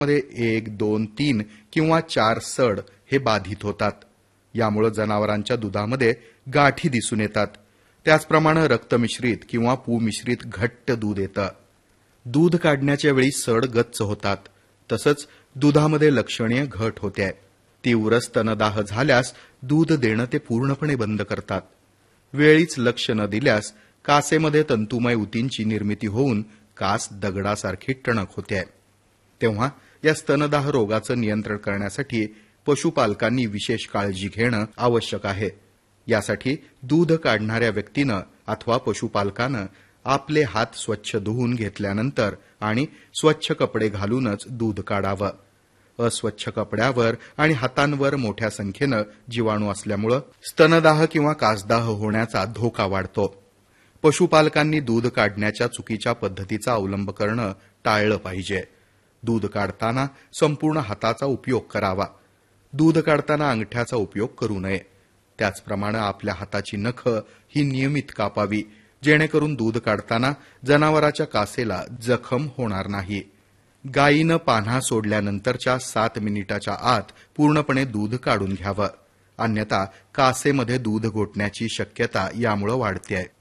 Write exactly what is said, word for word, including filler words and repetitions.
मध्ये एक दोन तीन किंवा चार सड हे बाधित होतात. यामुळे जनावरांच्या दुधामध्ये गाठी दिसून येतात. त्याचप्रमाणे रक्तमिश्रित किंवा पुमिश्रित घट्ट दूध येतं. दूध काढण्याच्या वेळी सड गच्च होतात. तसंच दुधामध्ये लक्षणीय घट होते. तीव्र स्तनदाह झाल्यास दूध देणं ते पूर्णपणे बंद करतात. वेळीच लक्ष न दिल्यास कासेमध्ये तंतुमय उतींची निर्मिती होऊन कास दगडासारखी टणक होते. तेव्हा या स्तनदाह रोगाचं नियंत्रण करण्यासाठी पशुपालकांनी विशेष काळजी घेणं आवश्यक आहे. यासाठी दूध काढणाऱ्या व्यक्तीनं अथवा पशुपालकानं आपले हात स्वच्छ धुवून घेतल्यानंतर आणि स्वच्छ कपडे घालूनच दूध काढावं. अस्वच्छ कपड्यावर आणि हातांवर मोठ्या संख्येनं जीवाणू असल्यामुळे स्तनदाह किंवा कासदाह होण्याचा धोका वाढतो. पशुपालकांनी दूध काढण्याच्या चुकीच्या पद्धतीचा अवलंब करणं टाळलं पाहिजे. दूध काढताना संपूर्ण हाताचा उपयोग करावा. दूध काढताना अंगठ्याचा उपयोग करू नये. त्याचप्रमाणे आपल्या हाताची नखं ही नियमित कापावी, जेणेकरून दूध काढताना जनावराच्या कासेला जखम होणार नाही. गायीनं पान्हा सोडल्यानंतरच्या सात मिनिटाच्या आत पूर्णपणे दूध काढून घ्यावं. अन्यथा कासेमध्ये दूध घोटण्याची शक्यता यामुळे वाढते.